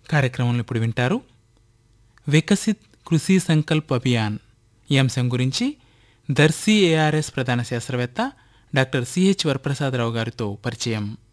కార్యక్రమంలో ఇప్పుడు వింటారు వికసిత్ కృషి సంకల్ప్ అభియాన్. ఈ అంశం గురించి దర్శి ఏఆర్ఎస్ ప్రధాన శాస్త్రవేత్త డాక్టర్ సిహెచ్ వరప్రసాదరావు గారితో పరిచయం.